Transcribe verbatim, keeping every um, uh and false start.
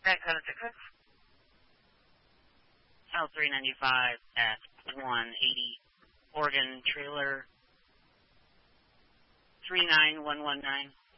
Back out of Texas. L three ninety-five at one eighty Oregon trailer three nine one one nine.